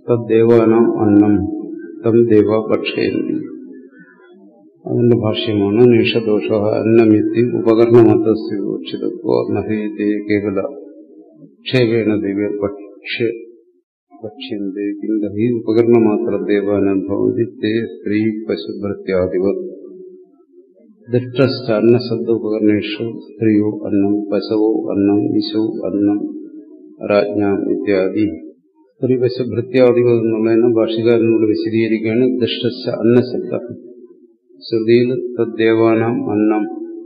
തദ്ദേവാനാം അന്നം തം ദേവ ഭക്ഷയന്തി. അതിന്റെ ഭാഷ്യമാണ് നിഷദോഷ അന്നമിത്തി ഉപകരണമതസ്യോക്ഷിതത്വ നഹേതേ കേവല ക്ഷേപേണ ദിവ്യ ഭക്ഷ്യന്തേ കിന്ത ഹി ഉപകരണമാത്ര ദേവാനം ഭവതി തേ സ്ത്രീ പശുഭൃത്യാദിവർ ദൃഷ്ടശ്ച അന്നശബ്ദ ഉപകരണേഷു സ്ത്രീയോ അന്നം പശവോ അന്നം വിശോ അന്നം രാജ്ഞാം ഇത്യാദി. സ്ത്രീ പശുഭൃത്യാദിവർ എന്നുള്ളതിനെ ഭാഷകാരനോട് വിശദീകരിക്കുകയാണ്. ദൃഷ്ടശ്ച അന്നശബ്ദ ശ്രുതിയിൽ തദ്ദേവാനാം അന്നം.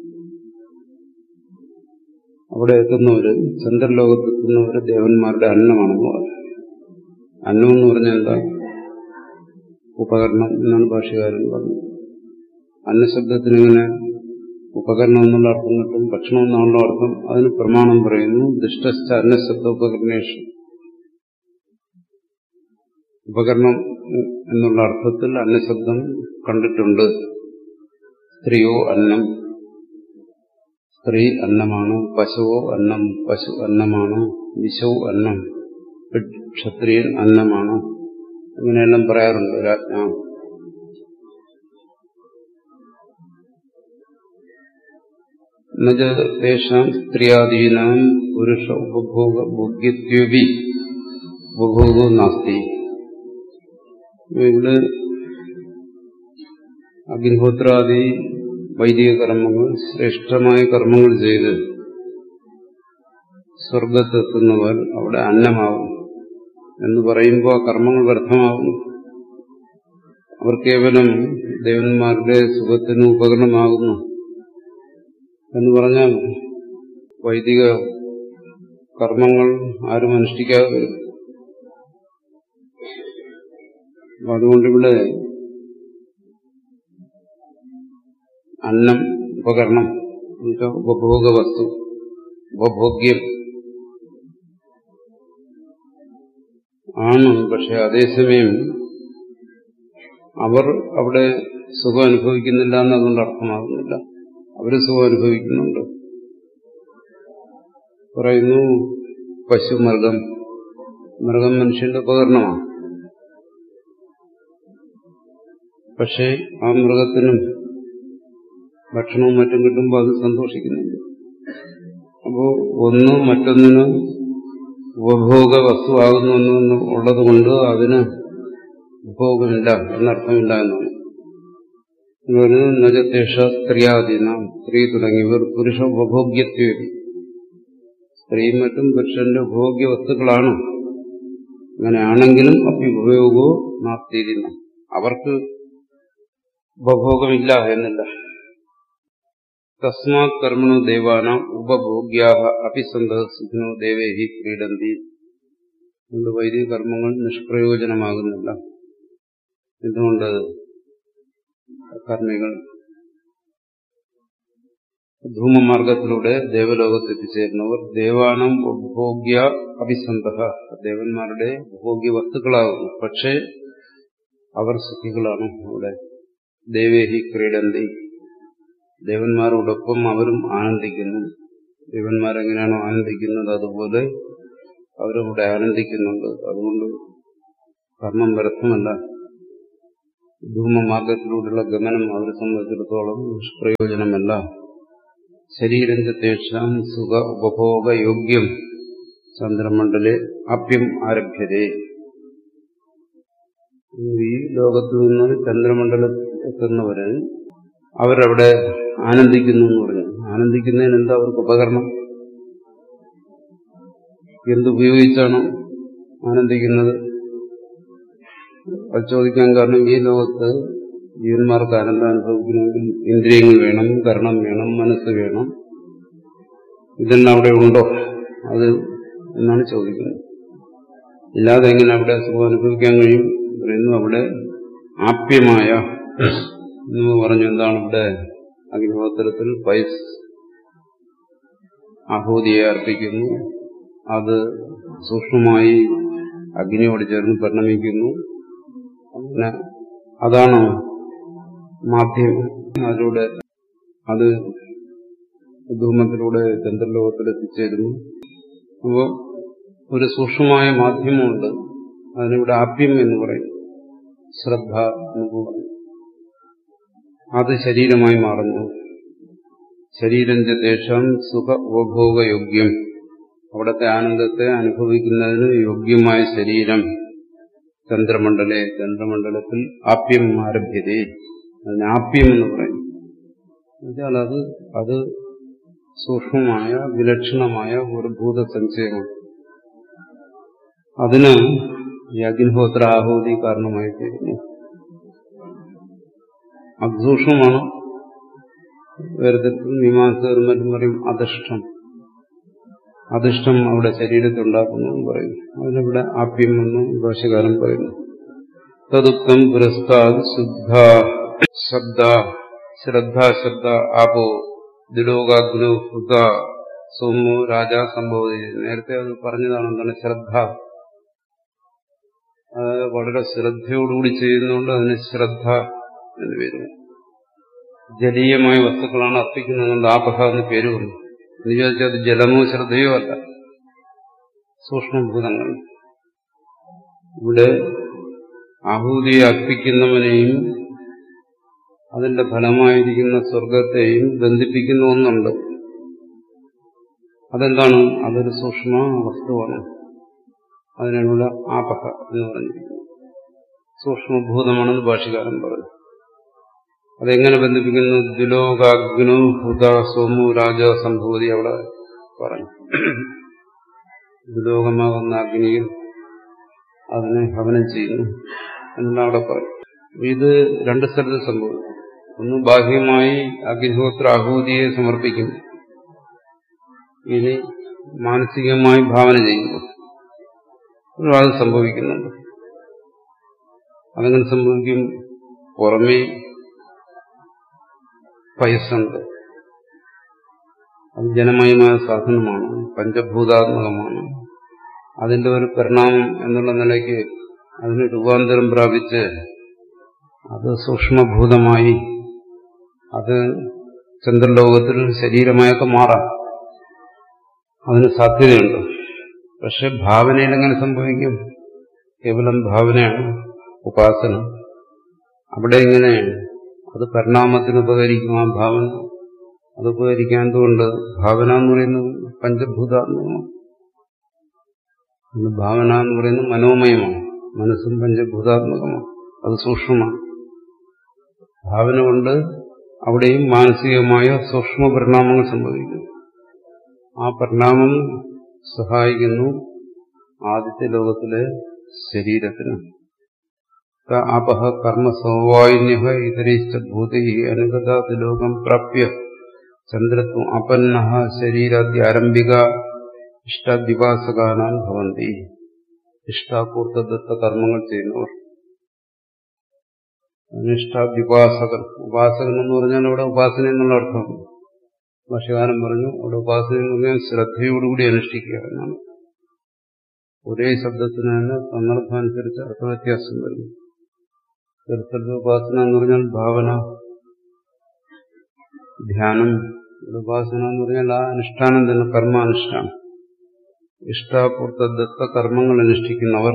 അവിടെ എത്തുന്നവര് ചന്ദ്രലോകത്തെത്തുന്നവര് ദേവന്മാരുടെ അന്നമാണെന്ന് പറഞ്ഞു. അന്നം എന്ന് പറഞ്ഞാൽ എന്താ? ഉപകരണം എന്നാണ് ഭാഷകാരൻ പറഞ്ഞത്. അന്നശബ്ദത്തിനിങ്ങനെ ഉപകരണം എന്നുള്ള അർത്ഥം കിട്ടും, ഭക്ഷണം എന്നുള്ള അർത്ഥം. അതിന് പ്രമാണം പറയുന്നു ദുഷ്ടശ്ച അന്നശബ്ദ ഉപകരണേഷു. ഉപകരണം എന്നുള്ള അർത്ഥത്തിൽ അന്നശബ്ദം കണ്ടിട്ടുണ്ട്. സ്ത്രീയോ അന്നം, സ്ത്രീ അന്നമാണ്. പശുവോ അന്നം, പശു അന്നമാണ്. വിശോ അന്നം, ക്ഷത്രിയൻ അന്നമാണ്. അങ്ങനെയെല്ലാം പറയാറുണ്ട് രാജ്ഞ. തേഷാം സ്ത്രീയാദീനാം പുരുഷ ഉപഭോഗ ഭോഗ്യത്വപി ഉപഭോഗോ നാസ്തി. ഇവിടെ അഗ്നിഹോത്രാദി വൈദിക കർമ്മങ്ങൾ, ശ്രേഷ്ഠമായ കർമ്മങ്ങൾ ചെയ്ത് സ്വർഗത്തെത്തുന്നവർ അവിടെ അന്നമാവും എന്ന് പറയുമ്പോൾ ആ കർമ്മങ്ങൾ വ്യർത്ഥമാകുന്നു. അവർ കേവലം ദേവന്മാരുടെ സുഖത്തിന് ഉപകരണമാകുന്നു എന്ന് പറഞ്ഞാൽ വൈദിക കർമ്മങ്ങൾ ആരും അനുഷ്ഠിക്കാതെ വരും. അതുകൊണ്ടിവിടെ അന്നം ഉപകരണം, ഉപഭോഗ വസ്തു, ഉപഭോഗ്യം ആണ്. പക്ഷെ അതേസമയം അവർ അവിടെ സുഖം അനുഭവിക്കുന്നില്ല എന്നതുകൊണ്ട് അർത്ഥമാകുന്നില്ല. അവര് സുഖം അനുഭവിക്കുന്നുണ്ട്. പറയുന്നു പശു, മൃഗം. മൃഗം മനുഷ്യന്റെ ഉപകരണമാണ്. പക്ഷെ ആ മൃഗത്തിനും ഭക്ഷണവും മറ്റും കിട്ടുമ്പോൾ അത് സന്തോഷിക്കുന്നുണ്ട്. അപ്പോ ഒന്ന് മറ്റൊന്നിന് ഉപഭോഗ വസ്തുവാകുന്നു ഉള്ളത് കൊണ്ട് അതിന് ഉപഭോഗമില്ല എന്നർത്ഥമില്ല എന്നാണ്. നജത്തേഷ സ്ത്രീയാദീന, സ്ത്രീ തുടങ്ങിയവർ പുരുഷ ഉപഭോഗ്യത്വം, സ്ത്രീയും മറ്റും പുരുഷന്റെ ഉപഭോഗ്യ വസ്തുക്കളാണ്. അങ്ങനെയാണെങ്കിലും അഭ്യുപയോഗോ നാസ്തീരുന്ന, അവർക്ക് ഉപഭോഗമില്ല എന്നില്ല. തസ്മാത് കർമ്മണോ ദേവാനാം ഉപഭോഗ്യാഹ അഭിസന്ധ സുഖിനോ ദേവേഹി ക്രീഡന്തി. അതുകൊണ്ട് വൈദിക കർമ്മങ്ങൾ നിഷ്പ്രയോജനമാകുന്നില്ല. എന്തുകൊണ്ട്? കർമ്മികൾ ധൂമമാർഗത്തിലൂടെ ദേവലോകത്തെത്തിച്ചേരുന്നവർ ദേവാനം ഉപഭോഗ്യ അഭിസന്ധ, ദേവന്മാരുടെ ഉപഭോഗ്യ വസ്തുക്കളാകുന്നു. പക്ഷേ അവർ സുഖികളാണ്. അവിടെ ദേവേഹി ക്രീഡന്തി, ദേവന്മാരോടൊപ്പം അവരും ആനന്ദിക്കുന്നു. ദേവന്മാരെങ്ങനെയാണോ ആനന്ദിക്കുന്നത് അതുപോലെ അവരവിടെ ആനന്ദിക്കുന്നുണ്ട്. അതുകൊണ്ട് കർമ്മം വ്യർത്ഥമല്ല. ധൂമമാർഗത്തിലൂടെയുള്ള ഗമനം അവരെ സംബന്ധിച്ചിടത്തോളം നിഷ്പ്രയോജനമല്ല. ശരീരന്തേഷാം സുഖ ഉപഭോഗ യോഗ്യം ചന്ദ്രമണ്ഡലെ ആപ്യം ആരഭ്യതേ. ഈ ലോകത്തു നിന്ന് ചന്ദ്രമണ്ഡലത്തെത്തുന്നവര് അവരവിടെ ആനന്ദിക്കുന്നു എന്ന് പറഞ്ഞു. ആനന്ദിക്കുന്നതിന് എന്താ അവർക്ക് ഉപകരണം? എന്തുപയോഗിച്ചാണ് ആനന്ദിക്കുന്നത്? അത് ചോദിക്കാൻ കാരണം ഈ ലോകത്ത് ജീവന്മാർക്ക് ആനന്ദം അനുഭവിക്കണമെങ്കിൽ ഇന്ദ്രിയങ്ങൾ വേണം, കരണം വേണം, മനസ്സ് വേണം. ഇതെല്ലാം അവിടെ ഉണ്ടോ അത് എന്നാണ് ചോദിക്കുന്നത്. ഇല്ലാതെ എങ്ങനെ അവിടെ സുഖം അനുഭവിക്കാൻ കഴിയും? പറയുന്നു അവിടെ ആപ്യമായ എന്ന് പറഞ്ഞു. എന്താണ് ഇവിടെ? അഗ്നിഹോത്രത്തിൽ പൈസ് ആഹൂതിയെ അർപ്പിക്കുന്നു. അത് സൂക്ഷ്മമായി അഗ്നിയോട് ചേർന്ന് പരിണമിക്കുന്നു. അങ്ങനെ അതാണ് മാധ്യമം. അതിലൂടെ അത് ധൂമത്തിലൂടെ ചന്ദ്രലോകത്തിൽ എത്തിച്ചേരുന്നു. അപ്പോൾ ഒരു സൂക്ഷ്മമായ മാധ്യമമുണ്ട്. അതിനിവിടെ ആപ്യം എന്ന് പറയും. ശ്രദ്ധ എന്ന് പറയും. അത് ശരീരമായി മാറുന്നു. ശരീരഞ്ച ദേശം സുഖ ഉപഭോഗയോഗ്യം. അവിടുത്തെ ആനന്ദത്തെ അനുഭവിക്കുന്നതിന് യോഗ്യമായ ശരീരം ചന്ദ്രമണ്ഡലത്തിൽ ആപ്യം ആരഭ്യതേ. അതിന് ആപ്യം എന്ന് പറയും. എന്നുവെച്ചാൽ അത് സൂക്ഷ്മമായ വിലക്ഷണമായ ഒരു ഭൂതസഞ്ചയമാണ്. അതിന് ഈ അഗ്നിഹോത്ര ആഹൂതി കാരണമായി തീരുന്നു. അസൂക്ഷ്മമാണ്. വേറെ മീമാംസകരും മറ്റും പറയും അധിഷ്ഠം അവിടെ ശരീരത്തുണ്ടാക്കുന്നു എന്ന് പറയും. അതിനിവിടെ ആപ്യം എന്ന് ഭാഷ്യകാരൻ പറയുന്നു. തദുക്തം പുരസ്താദ് ശ്രദ്ധ ആപോ ദിലോകാഗ്നു ഹുത സോമു രാജ സംഭവതി. നേരത്തെ അത് പറഞ്ഞതാണ്. എന്താണ് ശ്രദ്ധ? അത് വളരെ ശ്രദ്ധയോടുകൂടി ചെയ്യുന്നതുകൊണ്ട് അതിന് ശ്രദ്ധ എന്ന് പേര്. ജലീയമായ വസ്തുക്കളാണ് അർപ്പിക്കുന്നതുകൊണ്ട് ആപഹ എന്ന് പേര് വന്നു. എന്ന് ചോദിച്ചാൽ അത് ജലമോ ശ്രദ്ധയോ അല്ല, സൂക്ഷ്മഭൂതങ്ങൾ. ഇവിടെ ആഹൂതിയെ അർപ്പിക്കുന്നവനെയും അതിന്റെ ഫലമായിരിക്കുന്ന സ്വർഗത്തെയും ബന്ധിപ്പിക്കുന്ന ഒന്നുണ്ട്. അതെന്താണ്? അതൊരു സൂക്ഷ്മ വസ്തുവാണ്. അതിനുള്ള ആപഹ എന്ന് പറഞ്ഞിരിക്കുന്നു. സൂക്ഷ്മഭൂതമാണെന്ന് ഭാഷ്യകാരൻ പറഞ്ഞു. അതെങ്ങനെ ബന്ധിപ്പിക്കുന്നു? ദ്വിലോകാഗ്നു ഹുത സോമു രാജ സംഭൂതി അവിടെ പറഞ്ഞു. ദ്വിലോകമാകുന്ന അഗ്നിയിൽ അതിനെ ഹവനം ചെയ്യുന്നു എന്നെല്ലാം അവിടെ പറഞ്ഞു. ഇത് രണ്ട് സ്ഥലത്ത് സംഭവിക്കും. ഒന്ന് ബാഹ്യമായി അഗ്നിഹോത്ര ആഹൂതിയെ സമർപ്പിക്കും. ഇനി മാനസികമായി ഭാവന ചെയ്യുമ്പോൾ അത് സംഭവിക്കുന്നുണ്ട്. അതങ്ങനെ സംഭവിക്കും. പുറമേ പയസ്സുണ്ട്. അത് ജനമയമായ സാധനമാണ്, പഞ്ചഭൂതാത്മകമാണ്. അതിന്റെ ഒരു പരിണാമം എന്നുള്ള നിലയ്ക്ക് അതിന് രൂപാന്തരം പ്രാപിച്ച് അത് സൂക്ഷ്മഭൂതമായി അത് ചന്ദ്രലോകത്തിൽ ശരീരമായൊക്കെ മാറാം. അതിന് സാധ്യതയുണ്ട്. പക്ഷെ ഭാവനയിൽ എങ്ങനെ സംഭവിക്കും? കേവലം ഭാവനയാണ് ഉപാസന. അവിടെ ഇങ്ങനെ അത് പരിണാമത്തിന് ഉപകരിക്കും. ആ ഭാവന അത് ഉപകരിക്കാൻ എന്തുകൊണ്ട്? ഭാവന എന്ന് പറയുന്നത് പഞ്ചഭൂതാത്മകമാണ്. ഭാവന എന്ന് പറയുന്നത് മനോമയമാണ്. മനസ്സും പഞ്ചഭൂതാത്മകമാണ്. അത് സൂക്ഷ്മമാണ്. ഭാവന കൊണ്ട് അവിടെയും മാനസികമായ സൂക്ഷ്മ പരിണാമങ്ങൾ സംഭവിക്കുന്നു. ആ പരിണാമം സഹായിക്കുന്നു ആദിത്യ ലോകത്തിലെ ശരീരത്തിന്. ആപഹ കർമ്മ സമവായിന്യ ഇതരൈശ്ചഭൂതൈ അനുഗതാതി ലോകം പ്രാപ്യ ചന്ദ്രത്വം അപന്ന ശരീരാദ്യാരംഭിക ഇഷ്ടാദ്വിപാസകാനാം ഭവന്തി. ഇഷ്ടാപൂർത്തദത്ത കർമ്മങ്ങൾ ചെയ്യുന്നവർ. ഇഷ്ടാദ്വിപാസകൻ. ഉപാസകൻ എന്ന് പറഞ്ഞാൽ അവിടെ ഉപാസന എന്നുള്ള അർത്ഥം ഭാഷ്യകാരൻ പറഞ്ഞു. അവിടെ ഉപാസന എന്ന് പറഞ്ഞാൽ ശ്രദ്ധയോടുകൂടി അനുഷ്ഠിക്കുക എന്നാണ്. ഒരേ ശബ്ദത്തിന് തന്നെ സന്ദർഭമനുസരിച്ച് അർത്ഥവ്യത്യാസം വരുന്നു. ഉപാസന എന്ന് പറഞ്ഞാൽ ഭാവന, ധ്യാനം. ഉപാസന എന്ന് പറഞ്ഞാൽ ആ അനുഷ്ഠാനം തന്നെ, കർമാനുഷ്ഠാനം. ഇഷ്ടാപൂർത്തദത്ത കർമ്മങ്ങൾ അനുഷ്ഠിക്കുന്നവർ.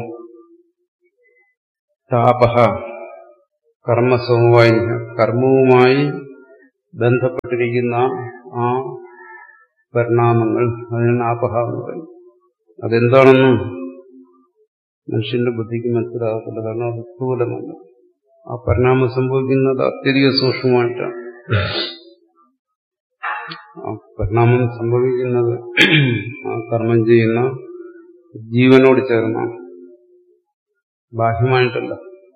താപഹ കർമ്മസമവായ, കർമ്മവുമായി ബന്ധപ്പെട്ടിരിക്കുന്ന ആ പരിണാമങ്ങൾ, അതിനാണ് ആപഹ എന്ന് പറയുന്നത്. അതെന്താണെന്ന് മനുഷ്യന്റെ ബുദ്ധിക്ക് മനസ്സിലാകത്തില്ല. കാരണം അത് സ്ഥൂലമല്ല. ആ പരിണാമം സംഭവിക്കുന്നത് അത്യധിക സൂക്ഷ്മമായിട്ടാണ്. ആ പരിണാമം സംഭവിക്കുന്നത് ആ കർമ്മം ചെയ്യുന്ന ജീവനോട് ചേർന്നാണ്, ബാഹ്യമായിട്ടല്ല.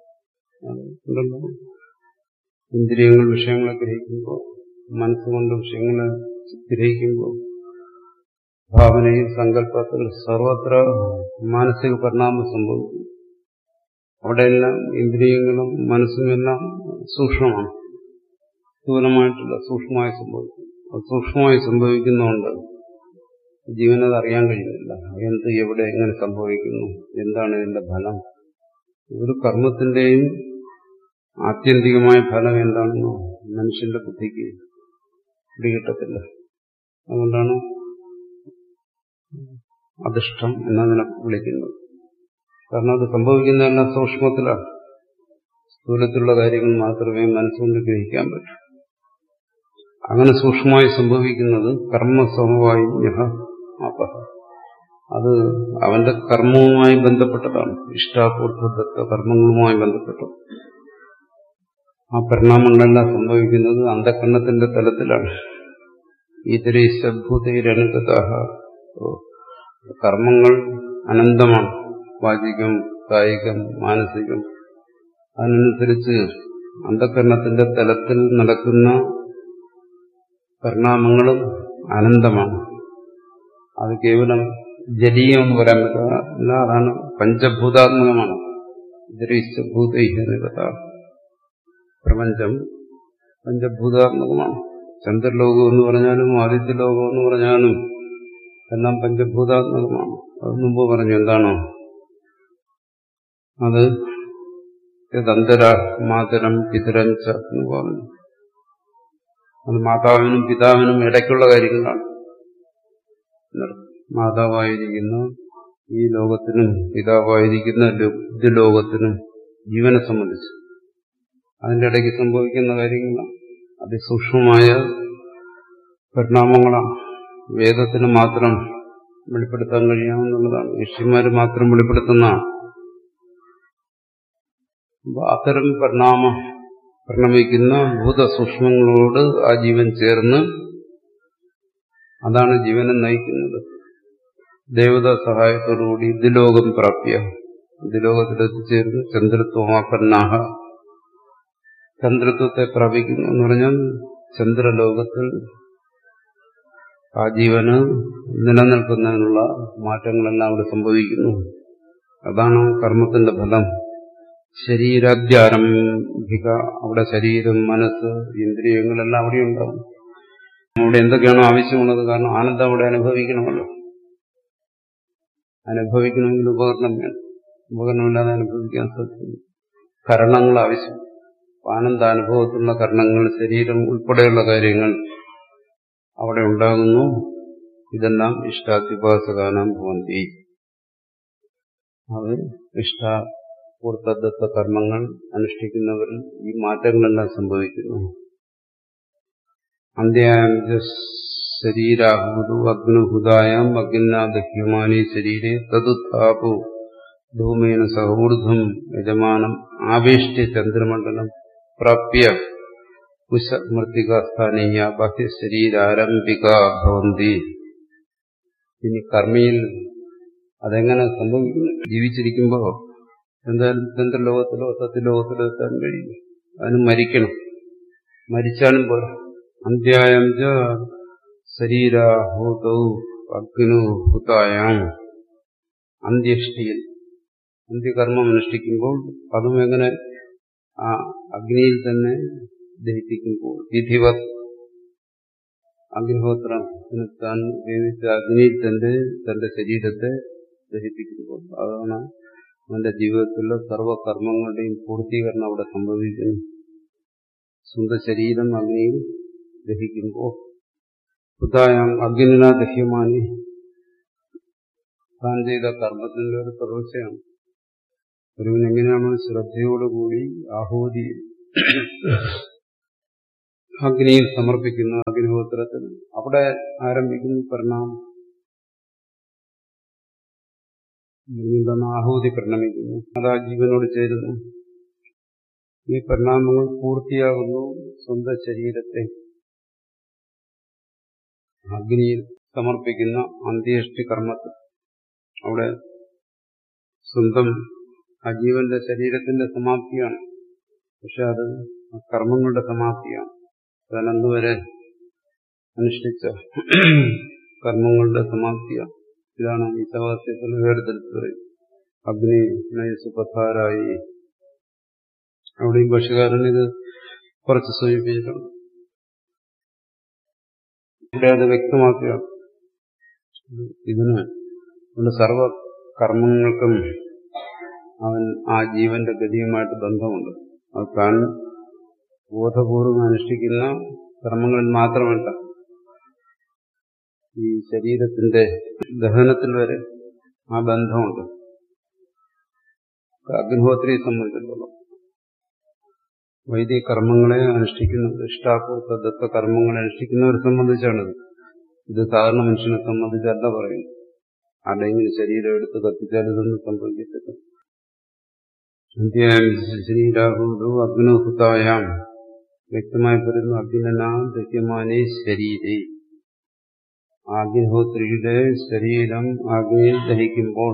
ഇന്ദ്രിയങ്ങൾ വിഷയങ്ങളെ ഗ്രഹിക്കുമ്പോൾ, മനസ്സുകൊണ്ട് വിഷയങ്ങളെ ഗ്രഹിക്കുമ്പോൾ, ഭാവനയിൽ സങ്കല്പത്തിൽ സർവത്ര മാനസിക പരിണാമം സംഭവിക്കും. അവിടെയെല്ലാം ഇന്ദ്രിയങ്ങളും മനസ്സുമെല്ലാം സൂക്ഷ്മമാണ്, സ്ഥൂലമായിട്ടില്ല, സൂക്ഷ്മമായി സംഭവിക്കും. അത് സൂക്ഷ്മമായി സംഭവിക്കുന്നതുകൊണ്ട് ജീവനത് അറിയാൻ കഴിയുന്നില്ല. എന്ത്, എവിടെ, എങ്ങനെ സംഭവിക്കുന്നു, എന്താണ് ഇതിന്റെ ഫലം. ഒരു കർമ്മത്തിന്റെയും ആത്യന്തികമായ ഫലം എന്താണെന്നോ മനുഷ്യന്റെ ബുദ്ധിക്ക് പിടികിട്ടത്തില്ല. അതുകൊണ്ടാണ് അധിഷ്ഠം എന്നതിനെ വിളിക്കുന്നത്. കാരണം അത് സംഭവിക്കുന്നതെല്ലാം സൂക്ഷ്മത്തിലാണ്. സ്ഥൂലത്തിലുള്ള കാര്യങ്ങൾ മാത്രമേ മനസ്സുകൊണ്ട് ഗ്രഹിക്കാൻ പറ്റൂ. അങ്ങനെ സൂക്ഷ്മമായി സംഭവിക്കുന്നത് കർമ്മസമവായിന്യ അപഹ. അത് അവന്റെ കർമ്മവുമായി ബന്ധപ്പെട്ടതാണ്. ഇഷ്ടാപൂർത്തദത്ത കർമ്മങ്ങളുമായി ബന്ധപ്പെട്ടത്. ആ പരിണാമങ്ങളെല്ലാം സംഭവിക്കുന്നത് അന്ധകരണത്തിന്റെ തലത്തിലാണ്. ഈതരൈസഭൂതൈരനുഗത. കർമ്മങ്ങൾ അനന്തമാണ്. വാചികം, കായികം, മാനസികം. അതിനനുസരിച്ച് അന്ധകരണത്തിന്റെ തലത്തിൽ നടക്കുന്ന പരിണാമങ്ങളും അനന്തമാണ്. അത് കേവലം ജലീയം എന്ന് പറയാൻ പറ്റില്ല. അതാണ് പഞ്ചഭൂതാത്മകമാണ്. ഈതരൈസഭൂതൈരനുഗത. പ്രപഞ്ചം പഞ്ചഭൂതാത്മകമാണ്. ചന്ദ്രലോകം എന്ന് പറഞ്ഞാലും ആദിത്യലോകം എന്ന് പറഞ്ഞാലും എല്ലാം പഞ്ചഭൂതാത്മകമാണ്. അത് മുമ്പ് പറഞ്ഞു. എന്താണോ അത് യദന്തര മാതരം പിതരം ച എന്ന് പറഞ്ഞു. അത് മാതാവിനും പിതാവിനും ഇടയ്ക്കുള്ള കാര്യങ്ങളാണ്. മാതാവായിരിക്കുന്ന ഈ ലോകത്തിനും പിതാവായിരിക്കുന്ന ലോകത്തിനും ജീവനെ സംബന്ധിച്ച് അതിൻ്റെ ഇടയ്ക്ക് സംഭവിക്കുന്ന കാര്യങ്ങളാണ്. അതിസൂക്ഷ്മമായ പരിണാമങ്ങളാണ്. വേദത്തിന് മാത്രം വെളിപ്പെടുത്താൻ കഴിയാമെന്നുള്ളതാണ്. ഋഷിമാര് മാത്രം വെളിപ്പെടുത്തുന്നതാണ്. അത്തരം പരിണമിക്കുന്ന ഭൂതസൂക്ഷ്മങ്ങളോട് ആ ജീവൻ ചേർന്ന് അതാണ് ജീവനെ നയിക്കുന്നത്. ദേവതാ സഹായത്തോടുകൂടി ഇതിലോകം പ്രാപ്യ, ഇതിലോകത്തിലെത്തിച്ചേർന്ന് ചന്ദ്രത്വമാപന്നാഹ, ചന്ദ്രത്വത്തെ പ്രാപിക്കുന്നു എന്ന് പറഞ്ഞാൽ ചന്ദ്രലോകത്തിൽ ആ ജീവന് നിലനിൽക്കുന്നതിനുള്ള മാറ്റങ്ങളെല്ലാം അവിടെ സംഭവിക്കുന്നു. അതാണ് കർമ്മത്തിന്റെ ഫലം. ശരീരാദ്യാരംഭിക, അവിടെ ശരീരം, മനസ്സ്, ഇന്ദ്രിയങ്ങളെല്ലാം അവിടെ ഉണ്ടാവും. അവിടെ എന്തൊക്കെയാണോ ആവശ്യമുള്ളത്, കാരണം ആനന്ദം അവിടെ അനുഭവിക്കണമല്ലോ. അനുഭവിക്കണമെങ്കിൽ ഉപകരണം വേണം. ഉപകരണമില്ലാതെ അനുഭവിക്കാൻ സാധിക്കും. കരണങ്ങൾ ആവശ്യം. ആനന്ദാനുഭവത്തിലുള്ള കരണങ്ങൾ, ശരീരം ഉൾപ്പെടെയുള്ള കാര്യങ്ങൾ അവിടെ ഉണ്ടാകുന്നു. ഇതെല്ലാം ഇഷ്ടാദ്യുപാസകാനാം ഭവന്തി. അത് ഇഷ്ടാപൂർത്തദത്ത കർമ്മങ്ങൾ അനുഷ്ഠിക്കുന്നവരിൽ ഈ മാറ്റങ്ങളെല്ലാം സംഭവിക്കുന്നു. അന്ത്യാം ശരീരാഹൂതു അഗ്നുഹുതായാം അഗ്നാദഹ്യമാനേ ശരീരേ തതുത്ഥാപു ധൂമേന സഹൂർധ്വം യജമാനം ആവേഷ്ട്യ ചന്ദ്രമണ്ഡലം പ്രാപ്യ കുശമൃത്തികാസ്ഥാനീയ ബാഹ്യശരീരാരംഭിക ഭവന്തി. ഇനി കർമ്മിയിൽ അതെങ്ങനെ സംഭവിക്കുന്നു? ജീവിച്ചിരിക്കുമ്പോൾ എന്തായാലും ചന്ദ്രലോകത്തിലോ സത്യലോകത്തിലോ എത്താൻ കഴിയും. അതിന് മരിക്കണം. മരിച്ചാലും പോലെ അന്ത്യായം ച ശരീരാഹൂതൗ അഗ്നുഹുതായാം, അന്ത്യഷ്ടിയിൽ അന്ത്യകർമ്മം അനുഷ്ഠിക്കുമ്പോൾ അതും എങ്ങനെ ആ അഗ്നിയിൽ തന്നെ ദഹിപ്പിക്കുമ്പോൾ, വിധിവത് അഗ്നിഹോത്രത്തിന് താൻ ഉപയോഗിച്ച അഗ്നിയിൽ തന്റെ ശരീരത്തെ ദഹിപ്പിക്കുമ്പോൾ അതാണ് അവന്റെ ജീവിതത്തിലുള്ള സർവകർമ്മങ്ങളുടെയും പൂർത്തീകരണം അവിടെ സംഭവിക്കുന്നു. സ്വന്തം ശരീരം അഗ്നിയിൽ ദഹിക്കുമ്പോൾ ഹുതായാം അഗ്നിനാ ദഹ്യമാനി, താൻ ചെയ്ത കർമ്മത്തിന്റെ ഒരു തുടർച്ചയാണ്. ഒരുവൻ എങ്ങനെയാണോ ശ്രദ്ധയോടുകൂടി ആഹൂതി അഗ്നിയിൽ സമർപ്പിക്കുന്ന അഗ്നിഹോത്രത്തിൽ അവിടെ ആരംഭിക്കുന്ന പരിണാമം. ആഹൂതി പരിണമിക്കുന്നു. അത് ആ ജീവനോട് ചേരുന്നു. ഈ പരിണാമങ്ങൾ പൂർത്തിയാകുന്നു. സ്വന്തം ശരീരത്തെ അഗ്നിയിൽ സമർപ്പിക്കുന്ന അന്ത്യേഷ്ടി കർമ്മത്തിൽ അവിടെ സ്വന്തം അജീവന്റെ ശരീരത്തിന്റെ സമാപ്തിയാണ്. പക്ഷെ അത് കർമ്മങ്ങളുടെ സമാപ്തിയാണ്. താൻ അന്നുവരെ അനുഷ്ഠിച്ച കർമ്മങ്ങളുടെ സമാപ്തിയാണ്. ഇതാണ് ഈ സവാസ്യത്തിൽ വേർതിരിച്ച് പറയും. അഗ്നി നയസുപഥാരായി. അവിടെയും ഭാഷ്യകാരൻ ഇത് കുറച്ച് സൂചിപ്പിച്ചിട്ടുണ്ട്. ഇവിടെ അത് വ്യക്തമാക്കുകയാണ്. ഇതിന് സർവ കർമ്മങ്ങൾക്കും അവൻ ആ ജീവന്റെ ഗതിയുമായിട്ട് ബന്ധമുണ്ട്. അത് താൻ ബോധപൂർവം അനുഷ്ഠിക്കുന്ന കർമ്മങ്ങളിൽ മാത്രമല്ല, ഈ ശരീരത്തിന്റെ ദഹനത്തിൽ വരെ ആ ബന്ധമുണ്ട്. അഗ്നിഹോത്രിയെ സംബന്ധിച്ചിടത്തോളം വൈദിക കർമ്മങ്ങളെ അനുഷ്ഠിക്കുന്നത്, ഇഷ്ടാപൂർത്ത ദത്ത കർമ്മങ്ങളെ അനുഷ്ഠിക്കുന്നവരെ സംബന്ധിച്ചാണിത്. ഇത് സാധാരണ മനുഷ്യനെ സംബന്ധിച്ചല്ല പറയുന്നു. ആരുടെയെങ്കിലും ശരീരം എടുത്ത് കത്തിച്ചാൽ ഇതൊന്നും സംഭവിക്കത്തില്ല. ശരീരാഹൂതോ അഗ്നോഹുതായാം വ്യക്തമായി പറയുന്നു. അഗ്നിനാം ദഹ്യമാനേ ശരീരേ, അഗ്നിഹോത്രിയുടെ ശരീരം അഗ്നിയിൽ ദഹിക്കുമ്പോൾ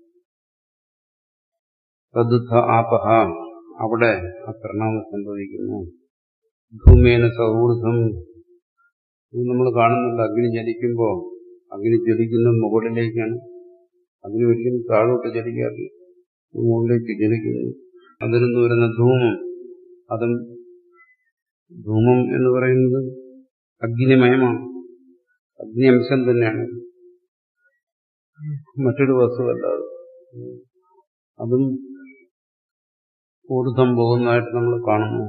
തദുദ്ധ ആപഹ, അവിടെ ആ പരിണാമം സംഭവിക്കുന്നു. ഭൂമേന സൗഹൃദം, നമ്മൾ കാണുന്നുണ്ട്. അഗ്നി ജ്വലിക്കുമ്പോൾ അഗ്നി ജ്വലിക്കുന്നത് മുകളിലേക്കാണ്. അഗ്നി ഒരിക്കലും താഴോട്ട് ജ്വലിക്കാറില്ല, മുകളിലേക്ക് ജ്വലിക്കുന്നു. അതിൽ നിന്ന് വരുന്ന ധൂമം, അതും ധൂമം എന്ന് പറയുന്നത് അഗ്നിമയമാണ്, അഗ്നി അംശം തന്നെയാണ്, മറ്റൊരു വസ്തുവല്ല. അതും ഊർധ്വം പോകുന്നതായിട്ട് നമ്മൾ കാണുന്നു.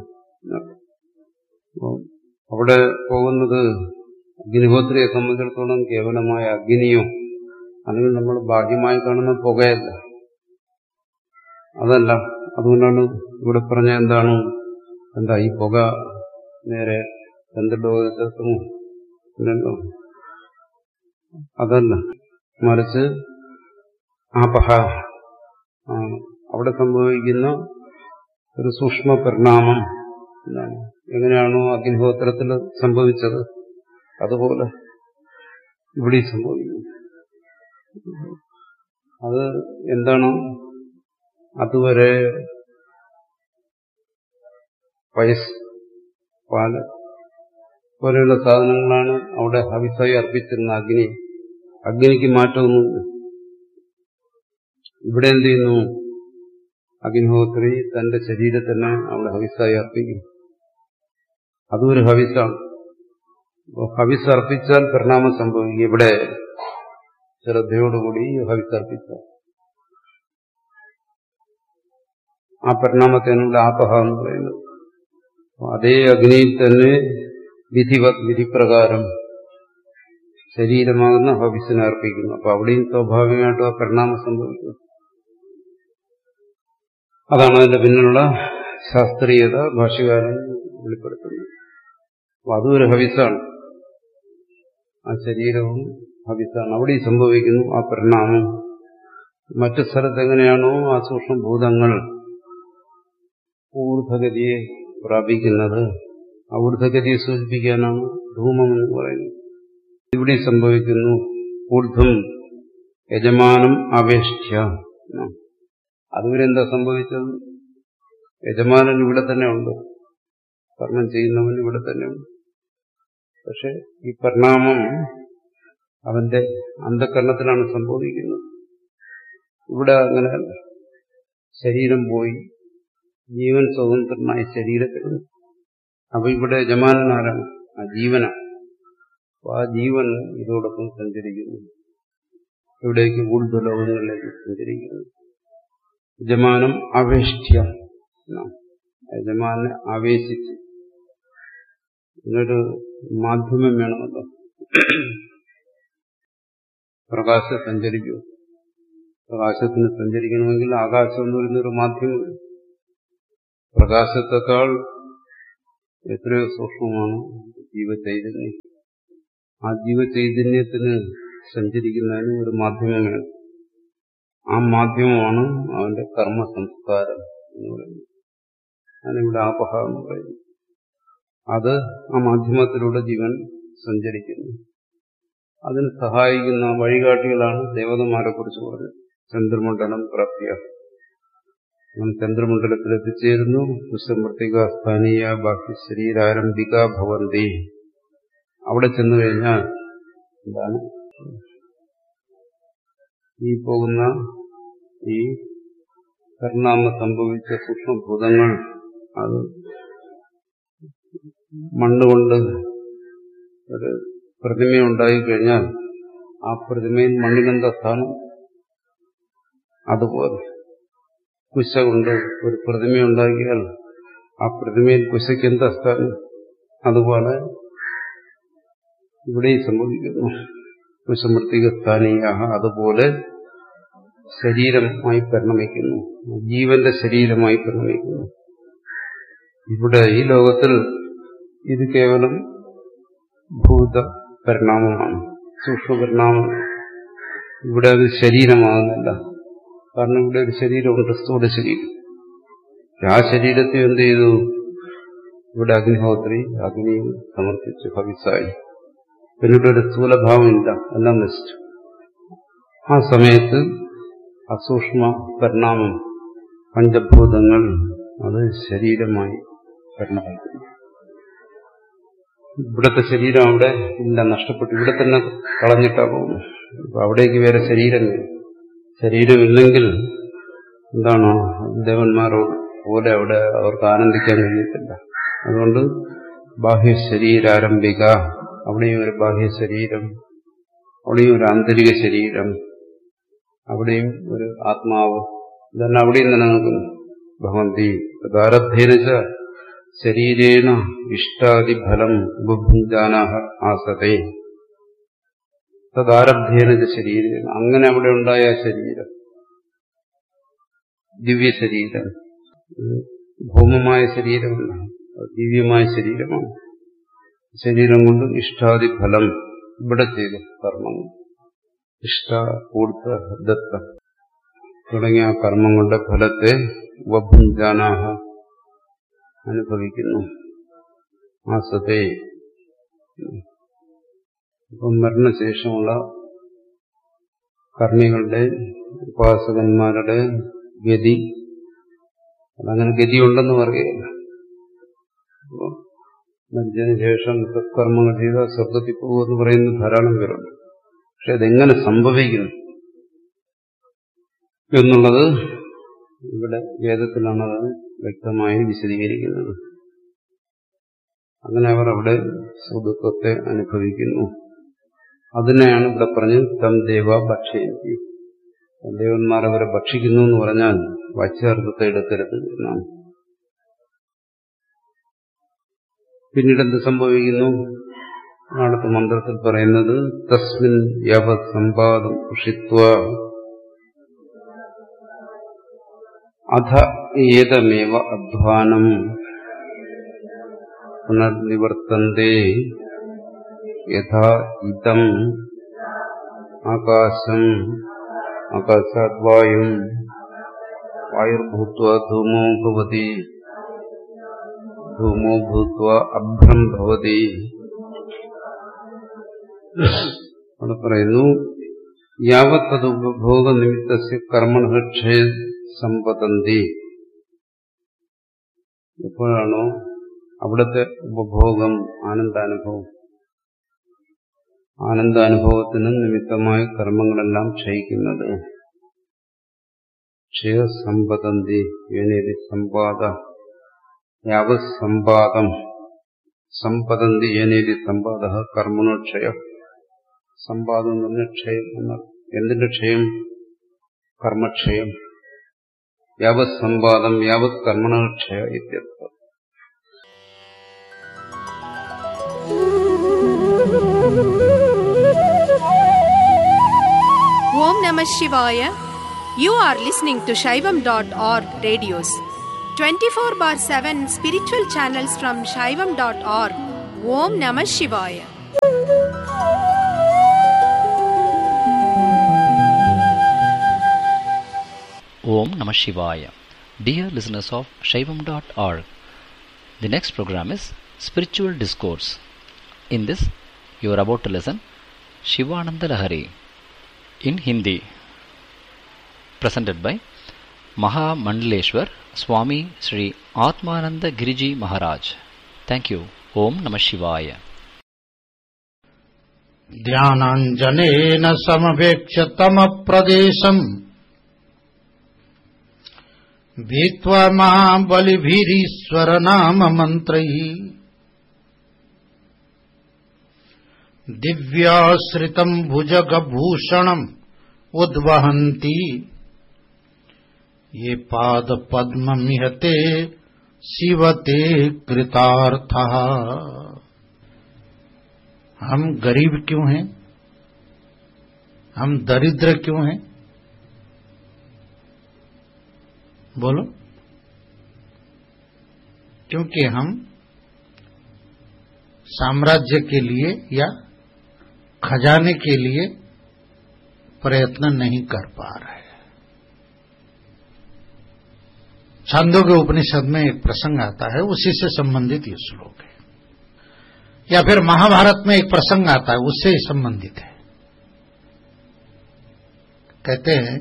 അവിടെ പോകുന്നത് അഗ്നിഹോത്രിയെ സംബന്ധിച്ചിടത്തോളം കേവലമായ അഗ്നിയോ അല്ലെങ്കിൽ നമ്മൾ ബാഹ്യമായി കാണുന്ന പുകയല്ല, അതല്ല. അതുകൊണ്ടാണ് ഇവിടെ പറഞ്ഞ എന്താണ്, എന്താ ഈ പുക നേരെ ചന്ദ്രലോകത്തെത്തുമോ? ഇല്ലല്ലോ, അതല്ല. മറിച്ച് ആപഹ, അവിടെ സംഭവിക്കുന്ന ഒരു സൂക്ഷ്മ പരിണാമം എന്താണ്, എങ്ങനെയാണോ അഗ്നിഹോത്രത്തിൽ സംഭവിച്ചത് അതുപോലെ ഇവിടെ സംഭവിക്കുന്നു. അത് എന്താണ്, അതുവരെ പയസ്, പാല് പോലെയുള്ള സാധനങ്ങളാണ് അവിടെ ഹവിസായി അർപ്പിച്ചിരുന്ന അഗ്നിക്ക് മാറ്റമൊന്നുമില്ല. ഇവിടെ എന്ത് ചെയ്യുന്നു, അഗ്നിഹോത്രി തന്റെ ശരീരത്തിനെ അവിടെ ഹവിസായി അർപ്പിക്കും. അതും ഒരു ഹവിസാണ്. ഹവിസ് അർപ്പിച്ചാൽ പരിണാമം സംഭവിക്കും. ഇവിടെ ശ്രദ്ധയോടുകൂടി ഹവിസ് അർപ്പിച്ചാൽ ആ പരിണാമത്തെയാണ് ഇവിടെ ആപഹ എന്ന് പറയുന്നത്. അതേ അഗ്നിയിൽ തന്നെ വിധിപ്രകാരം ശരീരമാകുന്ന ഹവിസിനെ അർപ്പിക്കുന്നു. അപ്പൊ അവിടെയും സ്വാഭാവികമായിട്ടും ആ പരിണാമം സംഭവിക്കുന്നു. അതാണ് അതിന്റെ പിന്നിലുള്ള ശാസ്ത്രീയത ഭാഷ്യകാരൻ വെളിപ്പെടുത്തുന്നത്. അപ്പൊ അതും ഒരു ഹവിസാണ്, ആ ശരീരവും ഹവിസാണ്. അവിടെ സംഭവിക്കുന്നു ആ പരിണാമം. മറ്റു സ്ഥലത്ത് എങ്ങനെയാണോ ആ സൂക്ഷ്മഭൂതങ്ങൾ ഊർധ്വഗതിയെ പ്രാപിക്കുന്നത്, ആ ഊർധ്വഗതിയെ സൂചിപ്പിക്കാനാണ് ധൂമം എന്ന് പറയുന്നത്. ഇവിടെ സംഭവിക്കുന്നു ഊർധ്വം യജമാനം അപേക്ഷ്യ. അതുവരെ എന്താ സംഭവിച്ചത്, യജമാനൻ ഇവിടെ തന്നെ ഉണ്ട്, കർമ്മം ചെയ്യുന്നവൻ ഇവിടെ തന്നെ ഉണ്ട്. പക്ഷെ ഈ പരിണാമം അവന്റെ അന്ധകരണത്തിലാണ് സംഭവിക്കുന്നത്. ഇവിടെ അങ്ങനെയല്ല. ശരീരം പോയി, ജീവൻ സ്വതന്ത്രനായി ശരീരത്തിലുണ്ട്. അപ്പൊ ഇവിടെ യജമാനൻ ആരാണ്, ആ ജീവനാണ്. അപ്പൊ ആ ജീവൻ ഇതോടൊപ്പം സഞ്ചരിക്കുന്നു, ഇവിടേക്ക് ഊർധ്വലോകങ്ങളിലേക്ക് സഞ്ചരിക്കുന്നു. യജമാനം അവേഷ്ട്യ, യജമാനെ ആവേശിച്ച്. ഇങ്ങനൊരു മാധ്യമം വേണമല്ലോ, പ്രകാശം സഞ്ചരിക്കൂ. പ്രകാശത്തിന് സഞ്ചരിക്കണമെങ്കിൽ ആകാശം എന്ന് പറയുന്നൊരു മാധ്യമം. പ്രകാശത്തെക്കാൾ എത്രയോ സൂക്ഷ്മമാണ് ജീവചൈതന്യം. ആ ജീവചൈതന്യത്തിന് സഞ്ചരിക്കുന്നതിന് ഒരു മാധ്യമം വേണം. ആ മാധ്യമമാണ് അവന്റെ കർമ്മ സംസ്കാരം എന്ന് പറയുന്നത്. അതിനിവിടെ ആപഹ എന്ന് പറയുന്നു. അത് ആ മാധ്യമത്തിലൂടെ ജീവൻ സഞ്ചരിക്കുന്നു. അതിന് സഹായിക്കുന്ന വഴികാട്ടികളാണ് ദേവതമാരെ കുറിച്ച് പറഞ്ഞത്. ചന്ദ്രമണ്ഡലം പ്രാപ്യ, ചന്ദ്രമണ്ഡലത്തിൽ എത്തിച്ചേരുന്നു. കുശമൃത്തിക സ്ഥാനീയ ബാഹ്യ ശരീരാരംഭിക ഭവന്തി. അവിടെ ചെന്നു കഴിഞ്ഞാൽ എന്താണ്, ഈ പോകുന്ന ഈ പരിണാമം സംഭവിച്ച സൂക്ഷ്മഭൂതങ്ങൾ അത് മണ്ണുകൊണ്ട് ഒരു പ്രതിമയുണ്ടായിക്കഴിഞ്ഞാൽ ആ പ്രതിമയിൽ മണ്ണിനെന്താ സ്ഥാനം, അതുപോലെ കുശ കൊണ്ട് ഒരു പ്രതിമയുണ്ടാക്കിയാൽ ആ പ്രതിമയിൽ കുശയ്ക്ക് എന്താ സ്ഥാനം, അതുപോലെ ഇവിടെ സംഭവിക്കുന്നു. കുശമൃത്തിക സ്ഥാനീയ, അതുപോലെ ശരീരമായി പരിണമിക്കുന്നു, ജീവന്റെ ശരീരമായി പരിണമിക്കുന്നു. ഇവിടെ ഈ ലോകത്തിൽ ഇത് കേവലം ഭൂത പരിണാമമാണ്, സൂക്ഷ്മപരിണാമം. ഇവിടെ അത് ശരീരമാകുന്നില്ല. കാരണം ഇവിടെ ഒരു ശരീരമുണ്ട്, സ്ഥൂല ശരീരം. ആ ശരീരത്തെ എന്ത് ചെയ്തു? ഇവിടെ അഗ്നിഹോത്രി അഗ്നിയും സമർപ്പിച്ചു, ഹവിസായി. പിന്നീട് ഒരു സ്ഥൂലഭാവമില്ല, എല്ലാം നശിച്ചു. ആ സമയത്ത് അസൂക്ഷ്മ പരിണാമം, പഞ്ചഭൂതങ്ങൾ, അത് ശരീരമായി പരിണമിക്കുന്നു. ഇവിടുത്തെ ശരീരം അവിടെ ഇല്ല, നഷ്ടപ്പെട്ടു. ഇവിടെ തന്നെ കളഞ്ഞിട്ടാ പോകുന്നു. അപ്പൊ അവിടേക്ക് വേറെ ശരീരമില്ല. ശരീരമില്ലെങ്കിൽ എന്താണ്, ദേവന്മാരോട് പോലെ അവിടെ അവർക്ക് ആനന്ദിക്കാൻ കഴിയത്തില്ല. അതുകൊണ്ട് ബാഹ്യശരീരാരംഭിക, അവിടെയും ഒരു ബാഹ്യശരീരം, അവിടെയും ഒരു ആന്തരിക ശരീരം, അവിടെയും ഒരു ആത്മാവ്, ഇതെല്ലാം അവിടെയും നിലനിൽക്കുന്നു. ഭവന്തി തദാരബ്ധേനച ശരീരേണ ഇഷ്ടാദിഫലം ഉപഭുഞ്ജാനാഹ ആസതേ. തദാരബ്ധേനച ശരീരേണ, അങ്ങനെ അവിടെ ഉണ്ടായ ശരീരം, ദിവ്യശരീരം, ഭൗമമായ ശരീരമല്ല, ദിവ്യമായ ശരീരമാണ്. ശരീരം കൊണ്ട് ഇഷ്ടാദിഫലം, ഇവിടെ ചെയ്ത കർമ്മങ്ങൾ, ഇഷ്ട, കൂർത്ത, ദത്ത തുടങ്ങിയ കർമ്മങ്ങളുടെ ഫലത്തെ ഉപഭുഞ്ജാനാഹ അനുഭവിക്കുന്നു. ആസതേ. ഇപ്പം മരണശേഷമുള്ള കർമ്മികളുടെ, ഉപാസകന്മാരുടെ ഗതി, അതങ്ങനെ ഗതിയുണ്ടെന്ന് പറയുകയില്ല. അപ്പോൾ മരിച്ചതിന് ശേഷം സത്കർമ്മങ്ങൾ ചെയ്താൽ സ്വർഗത്തിൽ പോകുമെന്ന് പറയുന്ന ധാരാളം പേരുണ്ട്. പക്ഷെ അതെങ്ങനെ സംഭവിക്കുന്നു എന്നുള്ളത് ഇവിടെ വേദത്തിലാണ് അത് വ്യക്തമായി വിശദീകരിക്കുന്നത്. അങ്ങനെ അവർ അവിടെ സുഖത്വത്തെ അനുഭവിക്കുന്നു. അതിനെയാണ് ഇവിടെ പറഞ്ഞ് തം ദേവ ഭക്ഷ്യന്തി. ദേവന്മാർ അവരെ ഭക്ഷിക്കുന്നു എന്ന് പറഞ്ഞാൽ വാച്യാർത്ഥത്തെ എടുക്കരുത് എന്നാണ്. പിന്നീട് എന്ത് സംഭവിക്കുന്നു? അടുത്ത മന്ത്രത്തിൽ പറയുന്നത് തസ്മിൻ യാവത് സമ്പാദം ഉഷിത്വ അധ ഏതമേവ അധ്വാനം പുനർനിവർത്തന്തേ യഥാ ഇദം ആകാശം ആകാശാത് വായും വായുർഭൂത്വാ ധൂമോ ഭവതി ധൂമോ ഭൂത്വാ അഭ്രം ഭവതി. അവിടെ പറയുന്നു യാവത്തത് ഉപഭോഗ നിമിത്തസ്യ കർമ്മണഃ ക്ഷയ സമ്പതന്തി. എപ്പോഴാണോ അവിടുത്തെ ഉപഭോഗം, ആനന്ദാനുഭവം, ആനന്ദാനുഭവത്തിന് നിമിത്തമായ കർമ്മങ്ങളെല്ലാം ക്ഷയിക്കുന്നത്. ക്ഷയസമ്പതന്തി യേനേതി സമ്പാദ യാവത് സമ്പാദം സമ്പതന്തി യേനേതി സമ്പാദ കർമ്മണോ ക്ഷയ. സമ്പാദം എന്ന് പറഞ്ഞ ക്ഷയം എന്നാണ്. എന്തിന്റെ ക്ഷയം? കർമ്മക്ഷയം. യാവത് സമ്പാദം യാവത് കർമ്മണോ ക്ഷയ ഇത്യർത്ഥം. Om Namah Shivaya. You are listening to Shaivam.org radios. 24/7 spiritual channels from Shaivam.org. Om Namah Shivaya. Om Namah Shivaya. Dear listeners of Shaivam.org, the next program is Spiritual Discourse. In this, you are about to listen Shivananda Lahari in Hindi, presented by Maha Mandaleshwar Swami Sri Atmananda Giriji Maharaj. Thank you. Om Namah Shivaya. ध्यानाञ्जनेन समवेक्ष्य तमप्रदेशम् भीत्वा महाबलिभिरीश्वरनाममन्त्रैः दिव्याश्रितम् भुजगभूषणम् उद्वहन्ति ये पादपद्ममिहते शिवते कृतार्थः। हम गरीब क्यों हैं? हम दरिद्र क्यों हैं? बोलो, क्योंकि हम साम्राज्य के लिए या खजाने के लिए प्रयत्न नहीं कर पा रहे। छांदोग्य उपनिषद में एक प्रसंग आता है, उसी से संबंधित ये श्लोक है, या फिर महाभारत में एक प्रसंग आता है, उससे ही संबंधित है। कहते हैं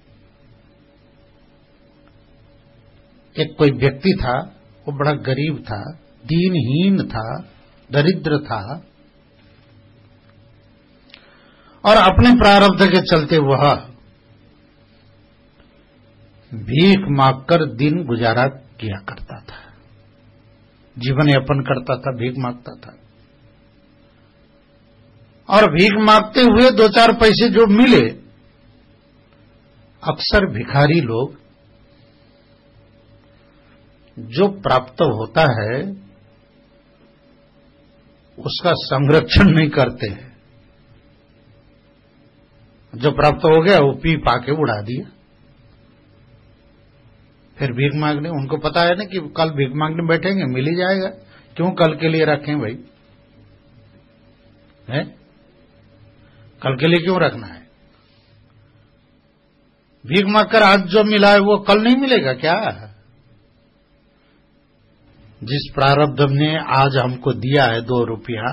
एक कोई व्यक्ति था, वो बड़ा गरीब था, दीनहीन था, दरिद्र था, और अपने प्रारब्ध के चलते वह भीख मांगकर दिन गुजारा किया करता था, जीवन यापन करता था, भीख मांगता था। और भीख मांगते हुए 2-4 पैसे जो मिले, अक्सर भिखारी लोग जो प्राप्त होता है उसका संरक्षण नहीं करते हैं। जो प्राप्त हो गया वो पी पाके उड़ा दिया। फिर भीख मांगने, उनको पता है ना कि कल भीख मांगने बैठेंगे, मिल ही जाएगा, क्यों कल के लिए रखें भाई, है? कल के लिए क्यों रखना है? भीख मांगकर आज जो मिला है वो कल नहीं मिलेगा क्या? जिस प्रारब्ध ने आज हमको दिया है 2 रुपया,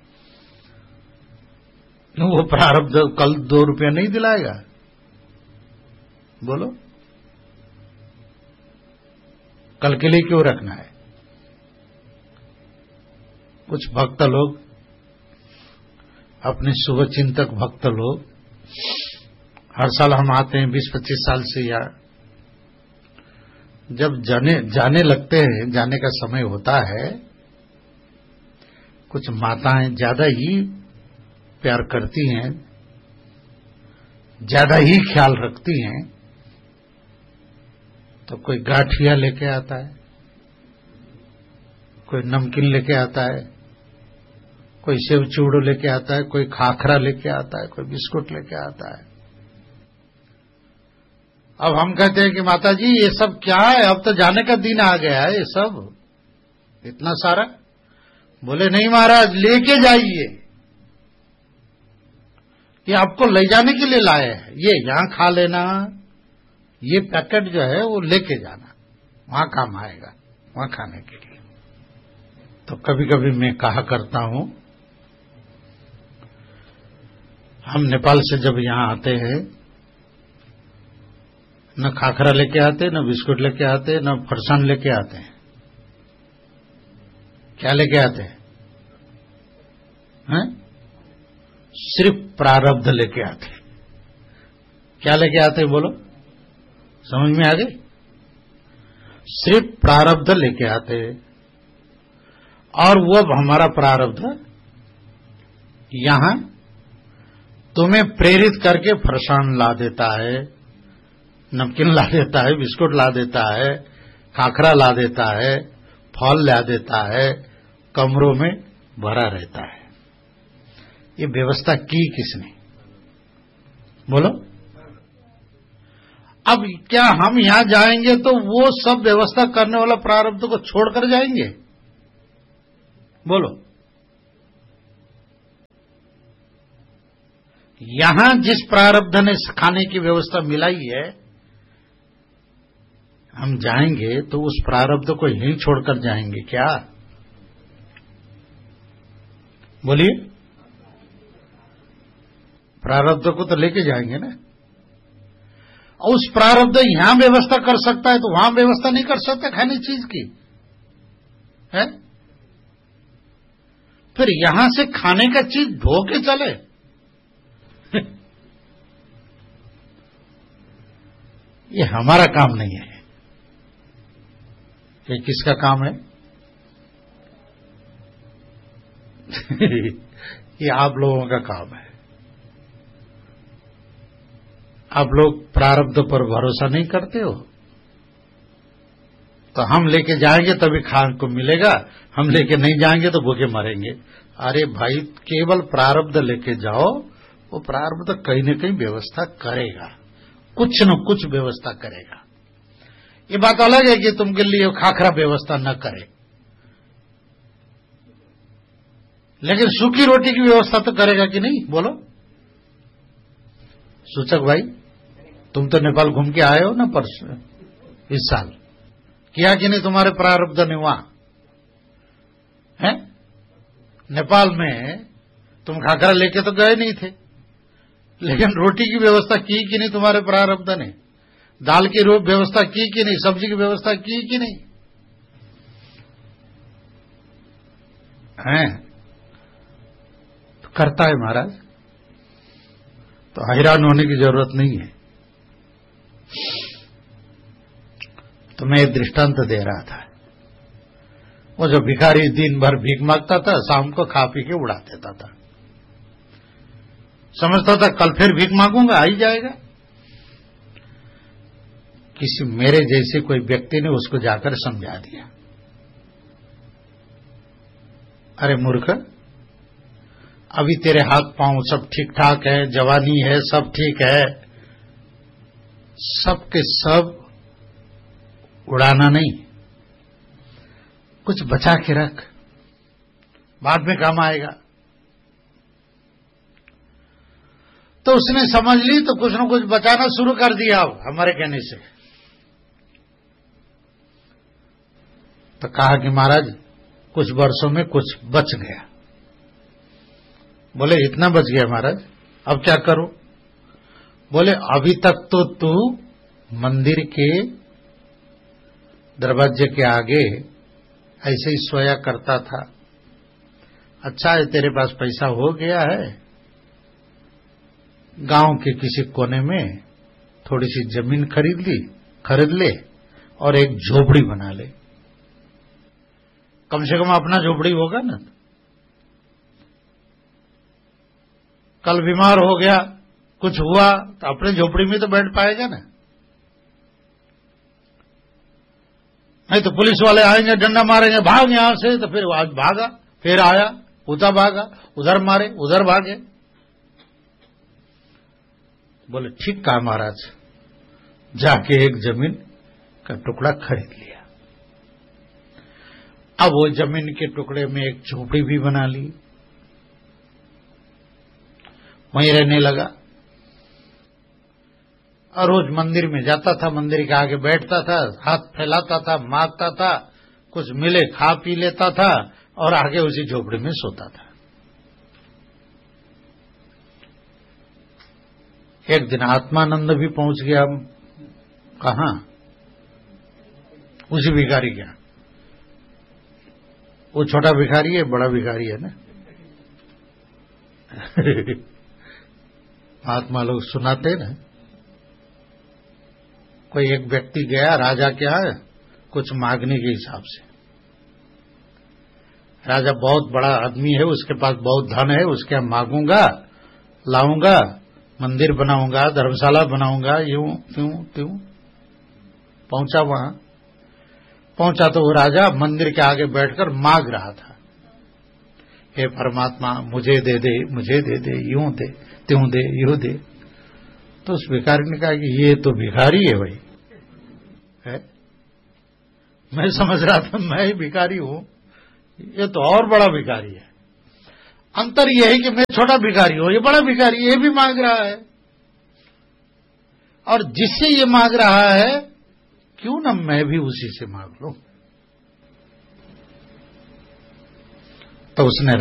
वो प्रारब्ध कल 2 रुपया नहीं दिलाएगा? बोलो, कल के लिए क्यों रखना है? कुछ भक्त लोग, अपने शुभ चिंतक भक्त लोग, हर साल हम आते हैं 20-25 साल से, या जब जाने लगते हैं, जाने का समय होता है, कुछ माताएं ज्यादा ही प्यार करती हैं, ज्यादा ही ख्याल रखती हैं, तो कोई गाठिया लेके आता है, कोई नमकीन लेके आता है, कोई सेव चूड़ो लेके आता है, कोई खाखरा लेके आता है, कोई बिस्कुट लेके आता है। अब हम कहते हैं कि माता जी ये सब क्या है, अब तो जाने का दिन आ गया है, ये सब इतना सारा। बोले नहीं महाराज, लेके जाइए, ये आपको ले जाने के लिए लाए हैं, ये यहां खा लेना, ये पैकेट जो है वो लेके जाना, वहां काम आएगा, वहां खाने के लिए। तो कभी कभी मैं कहा करता हूं, हम नेपाल से जब यहां आते हैं, न खाखरा लेके आते, न बिस्कुट लेके आते, न फरसान लेके आते हैं। क्या लेके आते हैं? सिर्फ प्रारब्ध लेके आते। क्या लेके आते हैं बोलो, समझ में आ गई? सिर्फ प्रारब्ध लेके आते, और वो हमारा प्रारब्ध यहां तुम्हें प्रेरित करके फरसान ला देता है, नमकीन ला देता है, बिस्कुट ला देता है, खाखरा ला देता है, फल ला देता है, कमरों में भरा रहता है। ये व्यवस्था की किसने? बोलो। अब क्या हम यहां जाएंगे तो वो सब व्यवस्था करने वाला प्रारब्ध को छोड़कर जाएंगे? बोलो। यहां जिस प्रारब्ध ने खाने की व्यवस्था मिलाई है, हम जाएंगे तो उस प्रारब्ध को यहीं छोड़कर जाएंगे क्या? बोलिए। प्रारब्ध को तो लेके जाएंगे ना। और उस प्रारब्ध यहां व्यवस्था कर सकता है तो वहां व्यवस्था नहीं कर सकता खाने चीज की, है? फिर यहां से खाने का चीज ढो के चले। ये हमारा काम नहीं है। ये किसका काम है? ये आप लोगों का काम है। आप लोग प्रारब्ध पर भरोसा नहीं करते हो, तो हम लेके जाएंगे तभी खाने को मिलेगा, हम लेके नहीं जाएंगे तो भूखे मरेंगे। अरे भाई, केवल प्रारब्ध लेके जाओ, वो प्रारब्ध कहीं न कहीं व्यवस्था करेगा, कुछ न कुछ व्यवस्था करेगा। ये बात अलग है कि तुमके लिए खाखरा व्यवस्था न करे, लेकिन सूखी रोटी की व्यवस्था तो करेगा कि नहीं? बोलो सूचक भाई, तुम तो नेपाल घूम के आए हो ना परसों, इस साल किया कि नहीं? तुम्हारे प्रारब्ध ने वहां है नेपाल में तुम खाखरा लेके तो गए नहीं थे, लेकिन रोटी की व्यवस्था की कि नहीं तुम्हारे प्रारब्ध ने? दाल की व्यवस्था की कि नहीं? सब्जी की व्यवस्था की कि नहीं? है तो करता है महाराज, तो हैरान होने की जरूरत नहीं है। तो मैं एक दृष्टांत दे रहा था, वो जो भिखारी दिन भर भीख मांगता था, शाम को खा पी के उड़ा देता था, समझता था कल फिर भीख मांगूंगा, आ ही जाएगा। किसी मेरे जैसे कोई व्यक्ति ने उसको जाकर समझा दिया, अरे मूर्ख, अभी तेरे हाथ पांव सब ठीक ठाक है, जवानी है, सब ठीक है, सब के सब उड़ाना नहीं, कुछ बचा के रख, बाद में काम आएगा। तो उसने समझ ली, तो कुछ न कुछ बचाना शुरू कर दिया अब हमारे कहने से। तो कहा कि महाराज कुछ वर्षों में कुछ बच गया। बोले इतना बच गया महाराज, अब क्या करूं? बोले अभी तक तो तू मंदिर के दरवाजे के आगे ऐसे ही सोया करता था, अच्छा है तेरे पास पैसा हो गया है, गांव के किसी कोने में थोड़ी सी जमीन खरीद ले और एक झोपड़ी बना ले, कम से कम अपना झोपड़ी होगा ना। कल बीमार हो गया, कुछ हुआ तो अपने झोपड़ी में तो बैठ पाएगा ना, नहीं तो पुलिस वाले आएंगे, डंडा मारेंगे, भाग यहां से, तो फिर आज भागा, फिर आया, उता भागा, उधर मारे, उधर भागे। बोले ठीक कहा महाराज, जाके एक जमीन का टुकड़ा खरीद लिया। अब वो जमीन के टुकड़े में एक झोपड़ी भी बना ली, वहीं रहने लगा और रोज मंदिर में जाता था, मंदिर के आगे बैठता था, हाथ फैलाता था, मांगता था, कुछ मिले खा पी लेता था और आगे उसी झोपड़ी में सोता था। एक दिन आत्मानंद भी पहुंच गया, कहां? उसी भिखारी के। वो छोटा भिखारी है, बड़ा भिखारी है ना। महात्मा लोग सुनाते ना, कोई एक व्यक्ति गया राजा के यहां कुछ मांगने के हिसाब से। राजा बहुत बड़ा आदमी है, उसके पास बहुत धन है, उसके यहां मांगूंगा, लाऊंगा, मंदिर बनाऊंगा, धर्मशाला बनाऊंगा, यूं त्यों त्यों। पहुंचा वहां, पहुंचा तो वो राजा मंदिर के आगे बैठकर मांग रहा था, हे परमात्मा मुझे दे दे, मुझे दे दे, यूं दे, त्यों दे, यूं दे। तो उस भिखारी ने कहा कि ये तो भिखारी है भाई, है? मैं समझ रहा था मैं ही भिखारी हूं, ये तो और बड़ा भिखारी है। अंतर यह है कि मैं छोटा भिखारी हूं, ये बड़ा भिखारी, ये भी मांग रहा है, और जिससे ये मांग रहा है क्यों ना मैं भी उसी से मांग लूं। तो उसने